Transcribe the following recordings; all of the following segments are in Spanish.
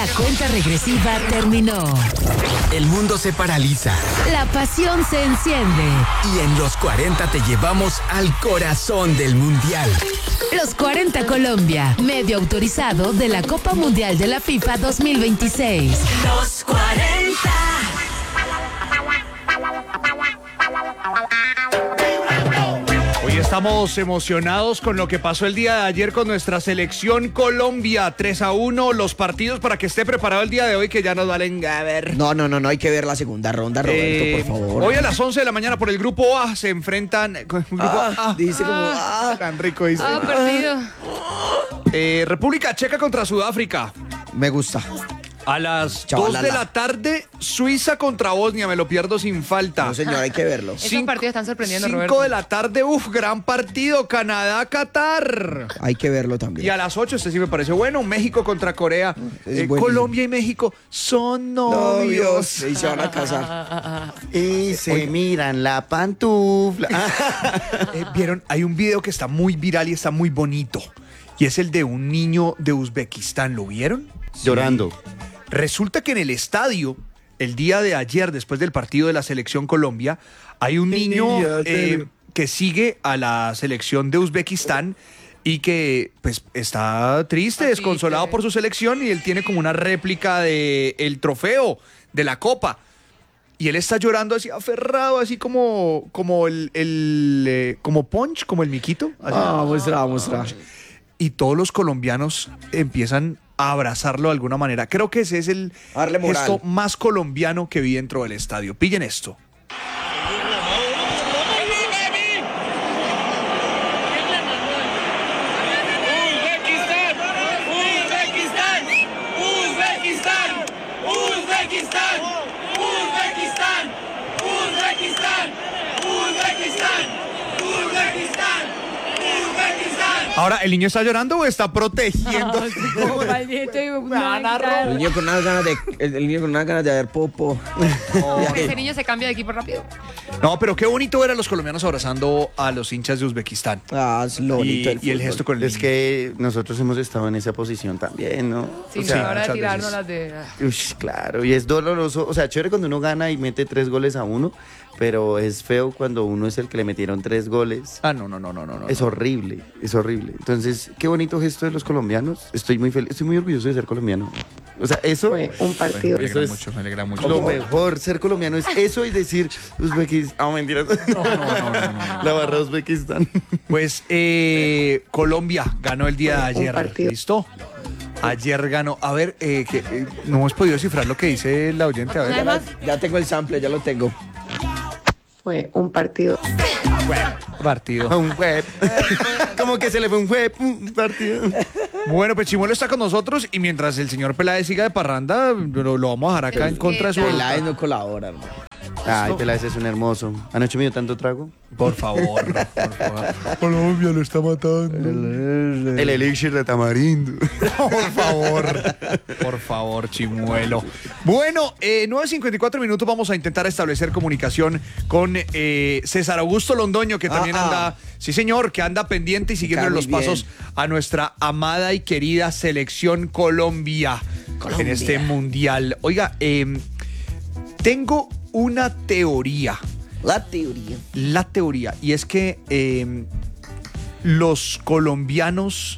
La cuenta regresiva terminó. El mundo se paraliza. La pasión se enciende. Y en los 40 te llevamos al corazón del Mundial. Los 40 Colombia, medio autorizado de la Copa Mundial de la FIFA 2026. Los 40. Hoy estamos emocionados con lo que pasó el día de ayer con nuestra selección Colombia. 3-1 los partidos para que esté preparado el día de hoy, que ya nos valen a ver. No, hay que ver la segunda ronda, Roberto, por favor. Hoy a las 11 de la mañana por el grupo A se enfrentan. Dice como, tan rico dice. Perdido. República Checa contra Sudáfrica. me gusta. A las Chavalala. 2 de la tarde, Suiza contra Bosnia, me lo pierdo sin falta. No, señor, hay que verlo. Esos partidos están sorprendiendo, 5 Roberto. de la tarde, gran partido, Canadá-Qatar. Hay que verlo Y también. a las 8, este sí me parece bueno, México contra Corea. Es buenísimo. Colombia y México son novios. Y se van a casar. Y se miran la pantufla. ¿Vieron? Hay un video que está muy viral y está muy bonito. Y es el de un niño de Uzbekistán. ¿Lo vieron? Llorando. Resulta que en el estadio, el día de ayer, después del partido de la selección Colombia, hay un niño que sigue a la selección de Uzbekistán y que pues está triste, desconsolado por su selección, y él tiene como una réplica del trofeo de la Copa. Y él está llorando así aferrado, así como como Punch, como el Miquito. Así. Muestra. Y todos los colombianos empiezan a abrazarlo de alguna manera. Creo que ese es el Darle moral. gesto más colombiano que vi dentro del estadio. Pillen esto. Ahora, ¿el niño está llorando o está protegiendo? El niño con unas ganas de ver popo. Ese niño se cambia de equipo rápido. No, pero qué bonito ver a los colombianos abrazando a los hinchas de Uzbekistán. Es lo bonito del Y el fútbol. gesto con el Es niño. que nosotros hemos estado en esa posición también, ¿no? Sí, O sea, ahora de muchas tirarnos veces. las de... Claro, y es doloroso. O sea, chévere cuando uno gana y mete 3 goles a uno, pero es feo cuando uno es el que le metieron 3 goles. No. Es horrible, es horrible. Entonces, qué bonito gesto de los colombianos. Estoy muy feliz, estoy muy orgulloso de ser colombiano. O sea, eso un partido. Eso es me alegra mucho. lo mejor, ser colombiano es eso y decir Uzbekistán. Ah, mentiras. No. La barra Uzbekistán. Pues Colombia ganó el día de ayer. partido. ¿Listo? Ayer ganó. A ver, no hemos podido descifrar lo que dice la oyente. A ver. Además, Ya tengo el sample, ya lo tengo. Fue un partido. Partido. Un web. Como que se le fue un web, un partido. Bueno, pues Chimuelo está con nosotros y mientras el señor Peláez siga de parranda, lo vamos a dejar acá en contra de su voluntad. Peláez no colabora, hermano. Ay, Peláez es un hermoso. ¿Anoche me dio tanto trago? Por favor, por favor. Colombia lo está matando. El elixir de tamarindo. Por favor, Chimuelo. Bueno, 9:54 minutos, vamos a intentar establecer comunicación con César Augusto Londoño, que también anda, sí señor, que anda pendiente y siguiendo Muy los pasos a nuestra amada y querida selección Colombia en este mundial. Oiga, tengo una teoría. La teoría. Y es que los colombianos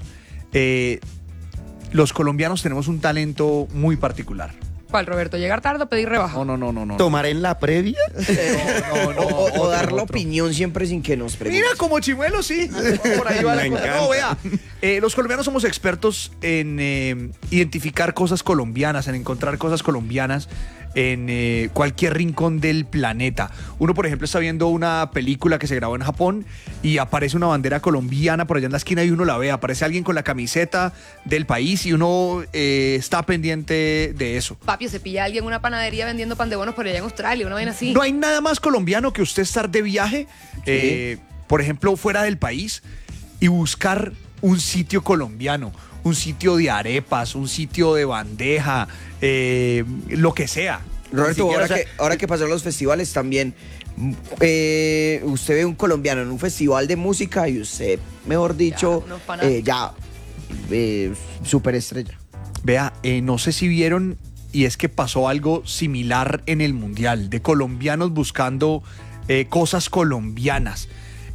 tenemos un talento muy particular. ¿cuál, Roberto? ¿Llegar tarde o pedir rebaja? No. ¿Tomar en la previa? O dar la opinión siempre sin que nos pregunten. Mira, como Chimuelo, sí. Por ahí va la Me cosa. encanta. No, vea. Los colombianos somos expertos en identificar cosas colombianas, en encontrar cosas colombianas en cualquier rincón del planeta. Uno, por ejemplo, está viendo una película que se grabó en Japón y aparece una bandera colombiana por allá en la esquina y uno la ve. Aparece alguien con la camiseta del país y uno está pendiente de eso. Papi, se pilla a alguien en una panadería vendiendo pan de bonos por allá en Australia, una vaina así. No hay nada más colombiano que usted estar de viaje, por ejemplo, fuera del país y buscar un sitio colombiano, un sitio de arepas, un sitio de bandeja, lo que sea. Roberto, Ni siquiera, ahora que pasaron los festivales también, usted ve un colombiano en un festival de música y usted, mejor dicho, unos fanáticos. superestrella. Vea, no sé si vieron, y es que pasó algo similar en el Mundial, de colombianos buscando cosas colombianas.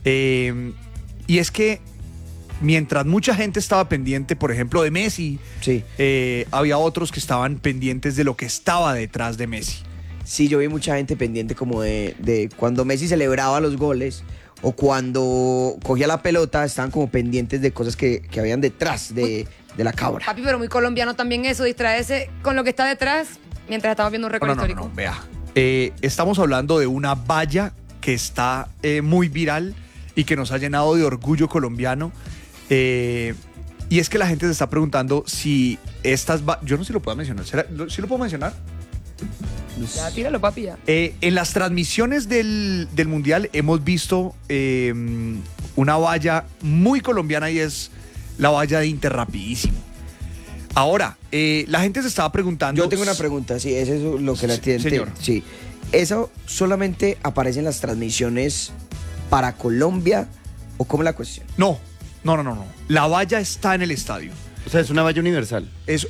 Y es que mientras mucha gente estaba pendiente, por ejemplo, de Messi, Sí. había otros que estaban pendientes de lo que estaba detrás de Messi. Sí, yo vi mucha gente pendiente como de cuando Messi celebraba los goles o cuando cogía la pelota, estaban como pendientes de cosas que habían detrás de la cabra. Papi, pero muy colombiano también eso, distraerse con lo que está detrás mientras estamos viendo un récord histórico. No, vea. Estamos hablando de una valla que está muy viral y que nos ha llenado de orgullo colombiano. Y es que la gente se está preguntando si estas yo no sé si lo puedo mencionar. ¿Sí lo puedo mencionar? Ya, tíralo, papi, ya. En las transmisiones del Mundial hemos visto una valla muy colombiana y es la valla de Interrapidísimo. Ahora, la gente se estaba preguntando... Yo tengo una pregunta, sí, eso es lo que la tiene. Señor. Sí. ¿Eso solamente aparece en las transmisiones para Colombia o cómo es la cuestión? No. La valla está en el estadio. O sea, es una valla universal.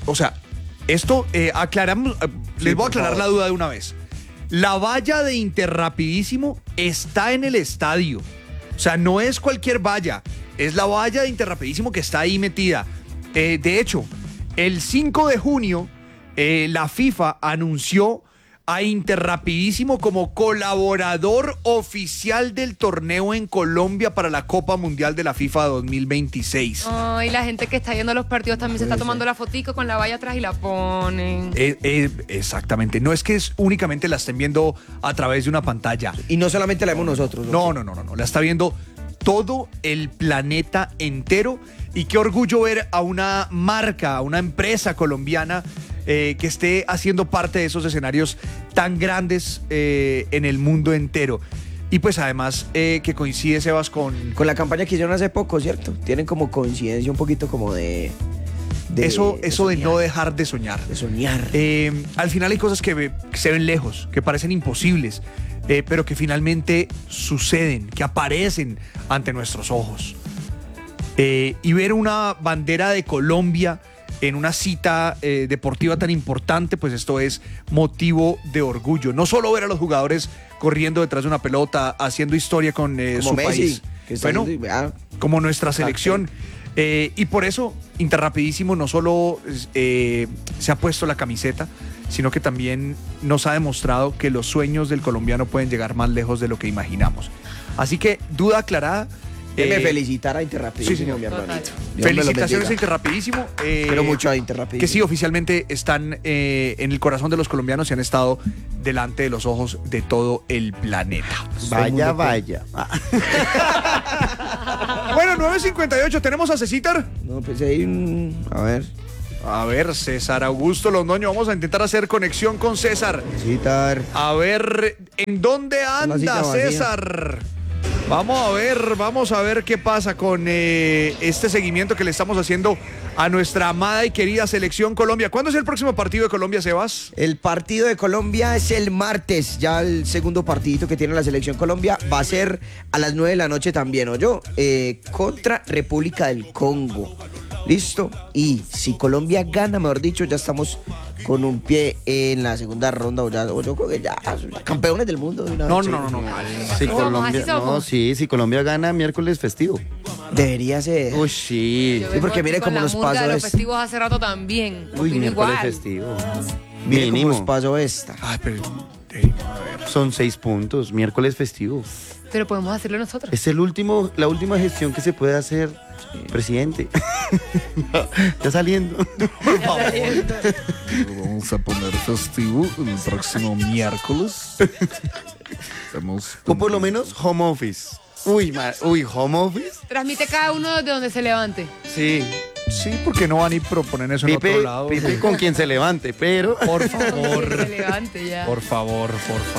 Esto aclaramos, les voy a por aclarar favor. la duda de una vez. La valla de Interrapidísimo está en el estadio. O sea, no es cualquier valla. Es la valla de Interrapidísimo que está ahí metida. De hecho, el 5 de junio, la FIFA anunció a Interrapidísimo como colaborador oficial del torneo en Colombia para la Copa Mundial de la FIFA 2026. Ay, la gente que está viendo los partidos también se está tomando la fotico con la valla atrás y la ponen. Exactamente. No es que únicamente la estén viendo a través de una pantalla. Y no solamente la vemos nosotros. No. La está viendo todo el planeta entero. Y qué orgullo ver a una marca, a una empresa colombiana que esté haciendo parte de esos escenarios tan grandes en el mundo entero. Y pues además que coincide, Sebas, con la campaña que hicieron hace poco, ¿cierto? Tienen como coincidencia un poquito como de eso de soñar, no dejar de soñar. de soñar. Al final hay cosas que se ven lejos, que parecen imposibles, pero que finalmente suceden, que aparecen ante nuestros ojos. Y ver una bandera de Colombia en una cita deportiva tan importante, pues esto es motivo de orgullo. No solo ver a los jugadores corriendo detrás de una pelota, haciendo historia con Como su Messi, país. que está haciendo- Como nuestra selección. Y por eso Interrapidísimo no solo se ha puesto la camiseta, sino que también nos ha demostrado que los sueños del colombiano pueden llegar más lejos de lo que imaginamos. Así que, duda aclarada. Déjeme felicitar a Interrapidísimo, sí, señor. mi hermanito. Dios me lo Felicitaciones a bendiga. Interrapidísimo. Quiero mucho a Interrapidísimo. Que sí, oficialmente están en el corazón de los colombianos y han estado delante de los ojos de todo el planeta. Vaya. Bueno, 9:58, ¿tenemos a Cecitar? No, pues hay un... A ver. A ver, César Augusto Londoño, vamos a intentar hacer conexión con César. Citar. A ver, ¿en dónde Una cita anda vacía. César? Vamos a ver qué pasa con este seguimiento que le estamos haciendo a nuestra amada y querida selección Colombia. ¿Cuándo es el próximo partido de Colombia, Sebas? El partido de Colombia es el martes, ya el segundo partidito que tiene la selección Colombia va a ser a las 9 de la noche también, ¿oyó? Contra República del Congo. ¿Listo? Y si Colombia gana, mejor dicho, ya estamos con un pie en la segunda ronda, o yo creo que ya campeones del mundo. De una No. vez. Si ¿Cómo vamos? Colombia, ¿Así somos? no, sí, si Colombia gana miércoles festivo. Debería ser. Uy, sí. Yo Sí, vengo porque aquí mire con cómo la nos murga pasó de los esto. festivos hace rato también. Uy, Opino miércoles igual. festivo. Mire cómo nos Mínimo. pasó esta. Ay, pero... Son 6 puntos, miércoles festivo. Pero podemos hacerlo nosotros. Es la última gestión que se puede hacer, presidente. Ya saliendo. Vamos a poner festivo el próximo miércoles. O por lo menos home office. Uy, home office. Transmite cada uno de donde se levante. Sí. Sí, porque no van a ir proponer eso en Pipe, otro lado. Pipe con quien se levante, pero Por Que favor. se levante ya. Por favor.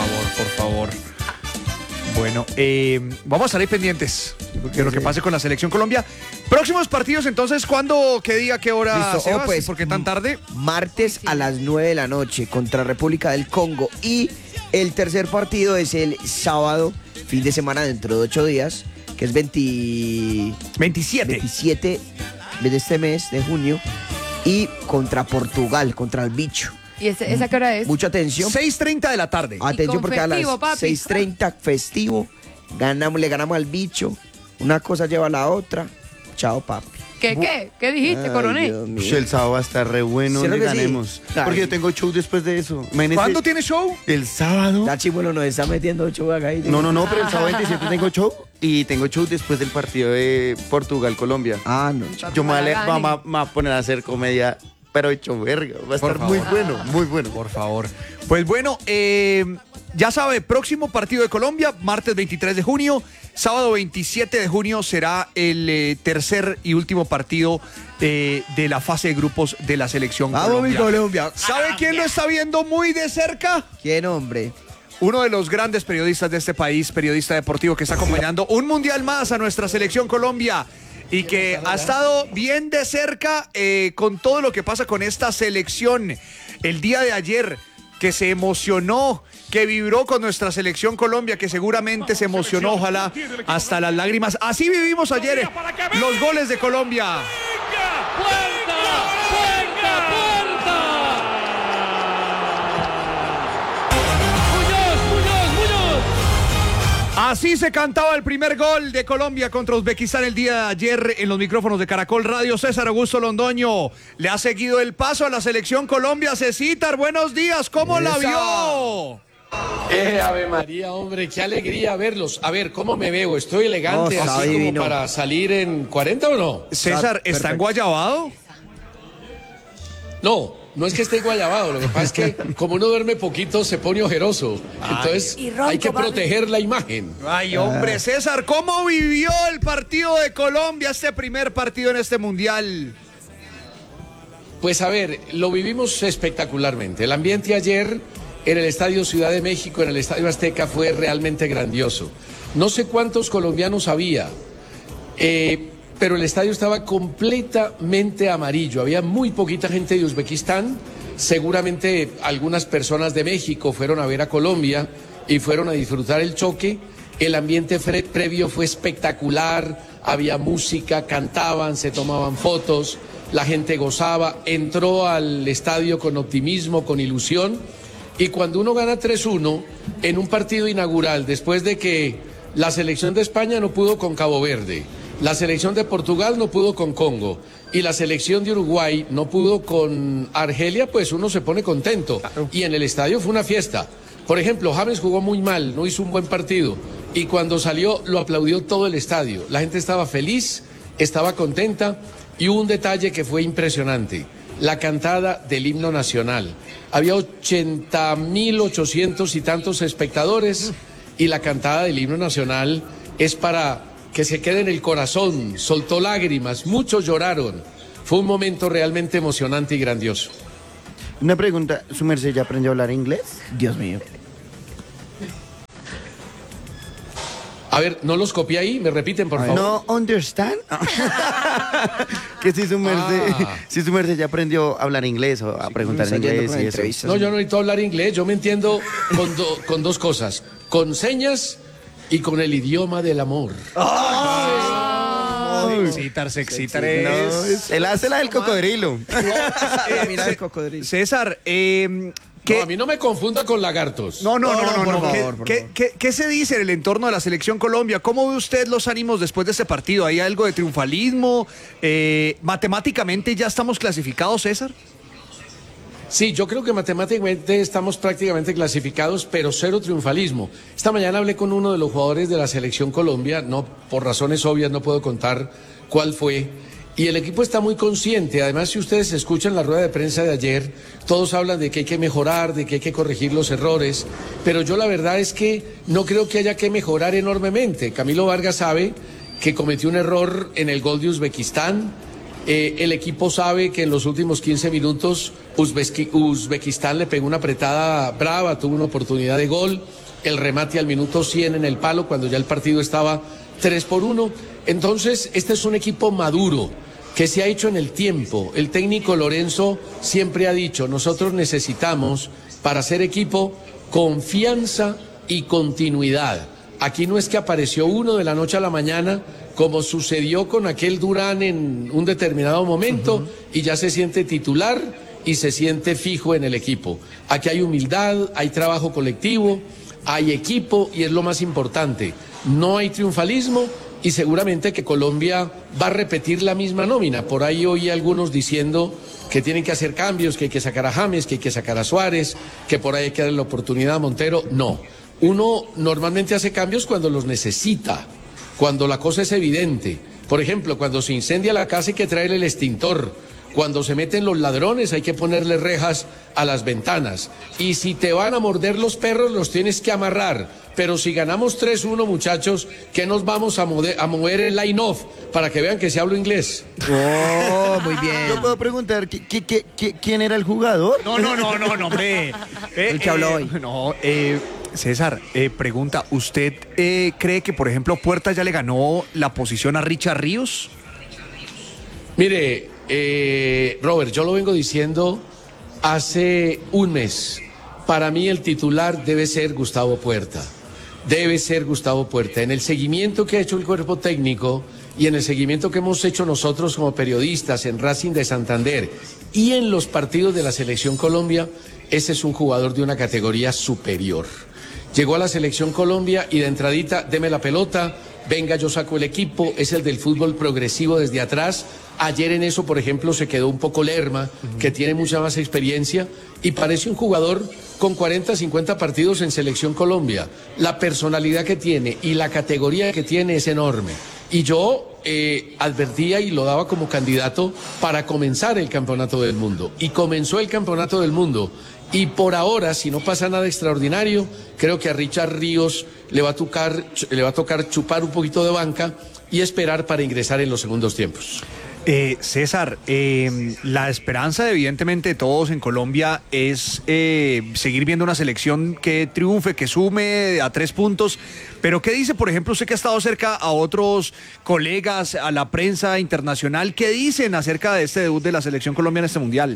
Bueno, vamos a estar ahí pendientes de lo que pase con la selección Colombia. Próximos partidos, entonces, ¿cuándo? ¿Qué día? ¿Qué hora? Listo, Sebas? pues, ¿Por qué tan tarde? Martes a las 9 de la noche contra República del Congo. Y el tercer partido es el sábado, fin de semana dentro de 8 días, que es 27. 27 de este mes de junio, y contra Portugal, contra el bicho. ¿Y esa qué hora es? Mucha atención. 6:30 de la tarde. Atención con porque a las festivo, papi. 6:30 festivo, le ganamos al bicho. Una cosa lleva a la otra. Chao, papi. ¿Qué dijiste, Ay, coronel? Dios mío. Ush, el sábado va a estar re bueno, ¿Cierto le que sí? ganemos. Ay. Porque yo tengo show después de eso. Imagínese, ¿Cuándo tiene show? el sábado. La Chimuelo nos está metiendo 8 acá. No, pero el sábado 27 tengo show y tengo show después del partido de Portugal-Colombia. Ah, no. Yo me voy Ganen. a poner a hacer comedia, pero hecho verga. Va a Por estar muy favor. bueno, muy bueno. Por favor. Pues bueno, ya sabe, próximo partido de Colombia, martes 23 de junio. Sábado 27 de junio será el tercer y último partido de la fase de grupos de la selección Vamos, mi Colombia. ¿Sabe quién lo está viendo muy de cerca? ¿Quién, hombre? Uno de los grandes periodistas de este país, periodista deportivo que está acompañando un mundial más a nuestra selección Colombia y que ha estado bien de cerca con todo lo que pasa con esta selección. El día de ayer que se emocionó, que vibró con nuestra selección Colombia, que seguramente se emocionó, ojalá, hasta las lágrimas. Así vivimos ayer los goles de Colombia. Así se cantaba el primer gol de Colombia contra Uzbekistán el día de ayer en los micrófonos de Caracol Radio. César Augusto Londoño le ha seguido el paso a la selección Colombia. Cecitar, buenos días, ¿cómo la vio? Ave María, hombre, qué alegría verlos. A ver, ¿cómo me veo? ¿Estoy elegante No, está así divino. como para salir en 40 o no? César, ¿está Perfecto. enguayabado? No es que esté guayabado, lo que pasa es que como uno duerme poquito se pone ojeroso. Entonces hay que proteger la imagen. Ay, hombre, César, ¿cómo vivió el partido de Colombia, este primer partido en este mundial? Pues a ver, lo vivimos espectacularmente. El ambiente ayer en el Estadio Ciudad de México, en el Estadio Azteca, fue realmente grandioso. No sé cuántos colombianos había, pero el estadio estaba completamente amarillo. Había muy poquita gente de Uzbekistán. Seguramente algunas personas de México fueron a ver a Colombia y fueron a disfrutar el choque. El ambiente previo fue espectacular. Había música, cantaban, se tomaban fotos, la gente gozaba. Entró al estadio con optimismo, con ilusión. Y cuando uno gana 3-1 en un partido inaugural, después de que la selección de España no pudo con Cabo Verde, la selección de Portugal no pudo con Congo y la selección de Uruguay no pudo con Argelia, pues uno se pone contento. Y en el estadio fue una fiesta. Por ejemplo, James jugó muy mal, no hizo un buen partido. Y cuando salió lo aplaudió todo el estadio. La gente estaba feliz, estaba contenta y hubo un detalle que fue impresionante. La cantada del himno nacional. Había 80.800 y tantos espectadores y la cantada del himno nacional es para que se quede en el corazón. Soltó lágrimas, muchos lloraron. Fue un momento realmente emocionante y grandioso. Una pregunta, ¿su merced ya aprendió a hablar inglés? Dios mío. A ver, ¿no los copié ahí? ¿Me repiten, por favor? No understand. Que si su merced ya aprendió a hablar inglés o a preguntar en inglés y eso. No, yo no necesito hablar inglés. Yo me entiendo con dos cosas. Con señas y con el idioma del amor. Sexitar No, él hace la del cocodrilo. Mira el cocodrilo. César, No, a mí no me confunda con lagartos. No. por favor, por ¿Qué se dice en el entorno de la selección Colombia? ¿Cómo ve usted los ánimos después de este partido? ¿Hay algo de triunfalismo? ¿Matemáticamente ya estamos clasificados, César? Sí, yo creo que matemáticamente estamos prácticamente clasificados, pero cero triunfalismo. Esta mañana hablé con uno de los jugadores de la selección Colombia, no, por razones obvias no puedo contar cuál fue, y el equipo está muy consciente. Además, si ustedes escuchan la rueda de prensa de ayer, todos hablan de que hay que mejorar, de que hay que corregir los errores, pero yo la verdad es que no creo que haya que mejorar enormemente. Camilo Vargas sabe que cometió un error en el gol de Uzbekistán. El equipo sabe que en los últimos 15 minutos Uzbekistán le pegó una apretada brava, tuvo una oportunidad de gol, el remate al minuto 100 en el palo cuando ya el partido estaba 3-1. Entonces, este es un equipo maduro que se ha hecho en el tiempo. El técnico Lorenzo siempre ha dicho, nosotros necesitamos para ser equipo confianza y continuidad. Aquí no es que apareció uno de la noche a la mañana como sucedió con aquel Durán en un determinado momento, y ya se siente titular y se siente fijo en el equipo. Aquí hay humildad, hay trabajo colectivo, hay equipo y es lo más importante. No hay triunfalismo y seguramente que Colombia va a repetir la misma nómina. Por ahí oí algunos diciendo que tienen que hacer cambios, que hay que sacar a James, que hay que sacar a Suárez, que por ahí hay que darle la oportunidad a Montero. No, uno normalmente hace cambios cuando los necesita, cuando la cosa es evidente. Por ejemplo, cuando se incendia la casa hay que traer el extintor. Cuando se meten los ladrones hay que ponerle rejas a las ventanas. Y si te van a morder los perros los tienes que amarrar. Pero si ganamos 3-1, muchachos, ¿qué nos vamos a mover el line-off? Para que vean que se habla inglés. Oh, muy bien. Yo puedo preguntar, ¿quién era el jugador? No, hombre. El que habló hoy. No, César, pregunta, ¿usted cree que, por ejemplo, Puerta ya le ganó la posición a Richard Ríos? Mire, Robert, yo lo vengo diciendo hace un mes. Para mí el titular debe ser Gustavo Puerta. Debe ser Gustavo Puerta. En el seguimiento que ha hecho el cuerpo técnico y en el seguimiento que hemos hecho nosotros como periodistas en Racing de Santander y en los partidos de la Selección Colombia, ese es un jugador de una categoría superior. Llegó a la Selección Colombia y de entradita, deme la pelota, venga, yo saco el equipo, es el del fútbol progresivo desde atrás. Ayer en eso, por ejemplo, se quedó un poco Lerma, que tiene mucha más experiencia y parece un jugador con 40, 50 partidos en Selección Colombia. La personalidad que tiene y la categoría que tiene es enorme. Y yo advertía y lo daba como candidato para comenzar el Campeonato del Mundo. Y comenzó el Campeonato del Mundo. Y por ahora, si no pasa nada extraordinario, creo que a Richard Ríos le va a tocar chupar un poquito de banca y esperar para ingresar en los segundos tiempos. César, la esperanza evidentemente de todos en Colombia es seguir viendo una selección que triunfe, que sume a 3 puntos, pero ¿qué dice, por ejemplo, usted que ha estado cerca a otros colegas, a la prensa internacional, qué dicen acerca de este debut de la selección colombiana en este mundial?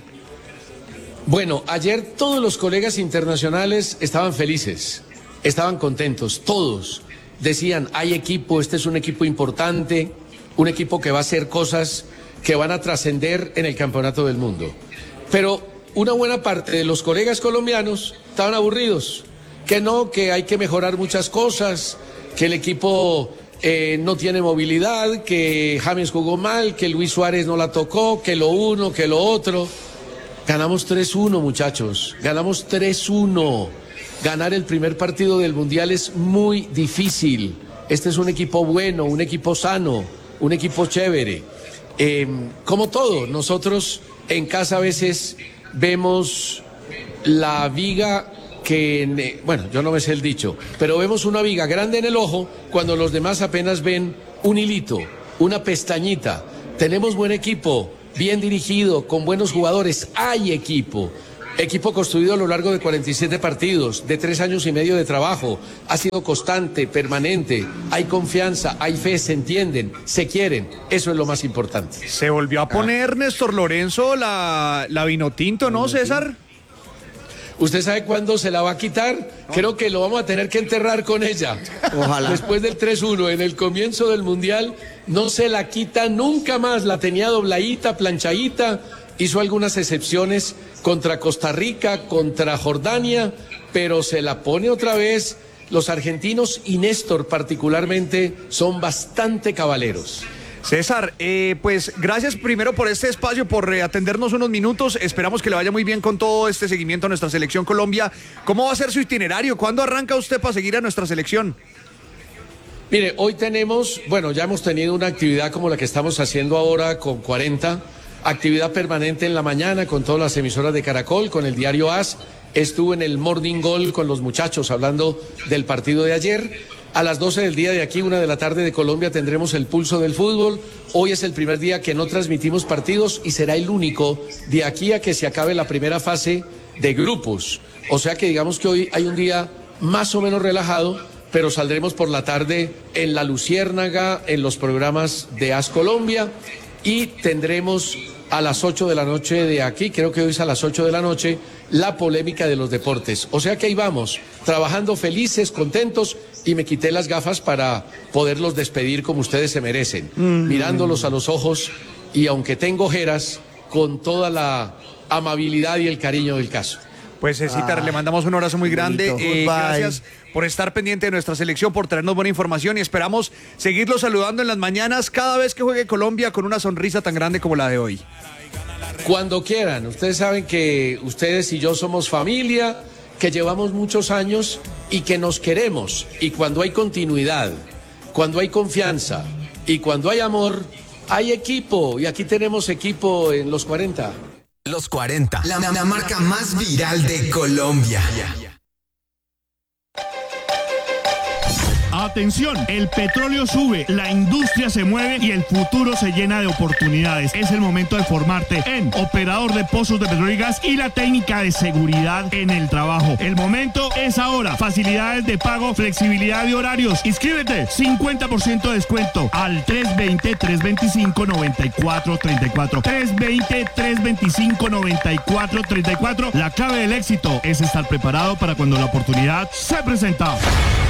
Bueno, ayer todos los colegas internacionales estaban felices, estaban contentos, todos decían, hay equipo, este es un equipo importante, un equipo que va a hacer cosas que van a trascender en el Campeonato del Mundo. Pero una buena parte de los colegas colombianos estaban aburridos, que hay que mejorar muchas cosas, que el equipo no tiene movilidad, que James jugó mal, que Luis Suárez no la tocó, que lo uno, que lo otro. Ganamos 3-1, muchachos, ganamos 3-1. Ganar el primer partido del Mundial es muy difícil. Este es un equipo bueno, un equipo sano, un equipo chévere. Como todo, nosotros en casa a veces vemos la viga que, bueno, yo no me sé el dicho, pero vemos una viga grande en el ojo cuando los demás apenas ven un hilito, una pestañita. Tenemos buen equipo, bien dirigido, con buenos jugadores, hay equipo construido a lo largo de 47 partidos, de 3 años y medio de trabajo, ha sido constante, permanente, hay confianza, hay fe, se entienden, se quieren, eso es lo más importante. Se volvió a poner Néstor Lorenzo la Vinotinto, ¿no, César? ¿Usted sabe cuándo se la va a quitar? Creo que lo vamos a tener que enterrar con ella. Ojalá. Después del 3-1, en el comienzo del Mundial, no se la quita nunca más. La tenía dobladita, planchadita, hizo algunas excepciones contra Costa Rica, contra Jordania, pero se la pone otra vez. Los argentinos y Néstor particularmente son bastante caballeros. César, pues gracias primero por este espacio, por atendernos unos minutos. Esperamos que le vaya muy bien con todo este seguimiento a nuestra selección Colombia. ¿Cómo va a ser su itinerario? ¿Cuándo arranca usted para seguir a nuestra selección? Mire, hoy tenemos, bueno, ya hemos tenido una actividad como la que estamos haciendo ahora con 40, actividad permanente en la mañana con todas las emisoras de Caracol, con el diario AS. Estuve en el Morning Goal con los muchachos hablando del partido de ayer. A las 12 del día de aquí, 1 de la tarde de Colombia, tendremos el pulso del fútbol. Hoy es el primer día que no transmitimos partidos y será el único de aquí a que se acabe la primera fase de grupos. O sea que digamos que hoy hay un día más o menos relajado, pero saldremos por la tarde en La Luciérnaga, en los programas de AS Colombia, y tendremos a las 8 de la noche de aquí, creo que hoy es a las 8 de la noche, la polémica de los deportes. O sea que ahí vamos, trabajando felices, contentos, y me quité las gafas para poderlos despedir como ustedes se merecen, mirándolos a los ojos y aunque tengo ojeras, con toda la amabilidad y el cariño del caso. Pues César, le mandamos un abrazo muy grande. Bye. Gracias por estar pendiente de nuestra selección, por traernos buena información y esperamos seguirlo saludando en las mañanas cada vez que juegue Colombia con una sonrisa tan grande como la de hoy. Cuando quieran, ustedes saben que ustedes y yo somos familia, que llevamos muchos años y que nos queremos. Y cuando hay continuidad, cuando hay confianza y cuando hay amor, hay equipo. Y aquí tenemos equipo en los 40. Los 40, la marca más viral de Colombia. Atención, el petróleo sube, la industria se mueve y el futuro se llena de oportunidades. Es el momento de formarte en operador de pozos de petróleo y gas y la técnica de seguridad en el trabajo. El momento es ahora. Facilidades de pago, flexibilidad de horarios. Inscríbete, 50% de descuento al 320-325-9434. 320-325-9434. La clave del éxito es estar preparado para cuando la oportunidad se presenta.